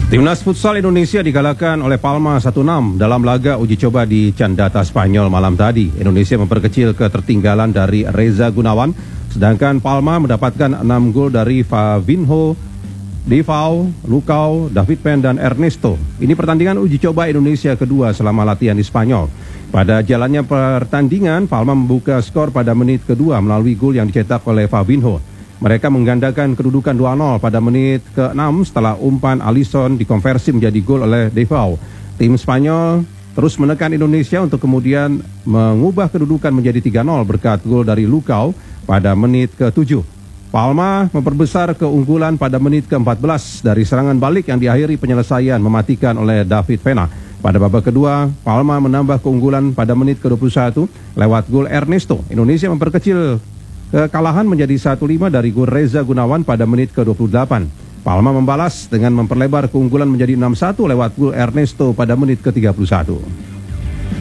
Timnas Futsal Indonesia dikalahkan oleh Palma 1-6 dalam laga uji coba di Candata, Spanyol malam tadi. Indonesia memperkecil ketertinggalan dari Reza Gunawan, sedangkan Palma mendapatkan 6 gol dari Favinho, Devau, Lukau, David Pen, dan Ernesto. Ini pertandingan uji coba Indonesia kedua selama latihan di Spanyol. Pada jalannya pertandingan, Palma membuka skor pada menit kedua melalui gol yang dicetak oleh Favinho. Mereka menggandakan kedudukan 2-0 pada menit ke-6 setelah umpan Alisson dikonversi menjadi gol oleh Devau. Tim Spanyol terus menekan Indonesia untuk kemudian mengubah kedudukan menjadi 3-0 berkat gol dari Lukau pada menit ke-7. Palma memperbesar keunggulan pada menit ke-14 dari serangan balik yang diakhiri penyelesaian mematikan oleh David Pena. Pada babak kedua, Palma menambah keunggulan pada menit ke-21 lewat gol Ernesto. Indonesia memperkecil kekalahan menjadi 1-5 dari gol Reza Gunawan pada menit ke-28. Palma membalas dengan memperlebar keunggulan menjadi 6-1 lewat gol Ernesto pada menit ke-31.